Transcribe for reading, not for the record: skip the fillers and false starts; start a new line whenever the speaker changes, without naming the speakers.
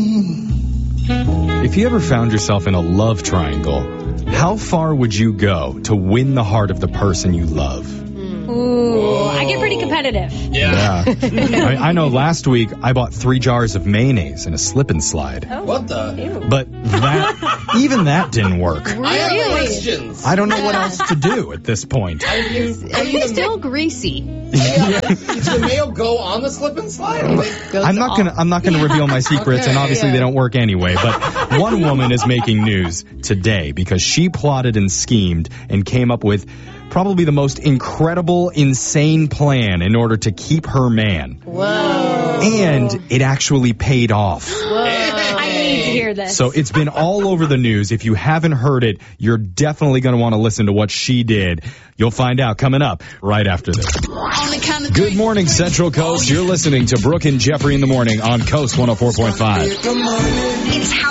If you ever found yourself in a love triangle, how far would you go to win the heart of the person you love?
Ooh, I get pretty competitive.
Yeah. I know last week I bought 3 jars of mayonnaise and a slip and slide.
Oh,
What the?
ew.
But even that didn't work.
I have questions.
I don't know what else to do at this point.
It's still greasy.
Does the mayo go on the slip and slide?
I'm not gonna reveal my secrets, and obviously they don't work anyway. But one woman is making news today because she plotted and schemed and came up with probably the most incredible, insane plan in order to keep her man.
Whoa.
And it actually paid off.
I need to hear this.
So it's been all over the news. If you haven't heard it, you're definitely going to want to listen to what she did. You'll find out coming up right after this. Good morning, Central Coast. You're listening to Brooke and Jeffrey in the morning on Coast 104.5.
It's how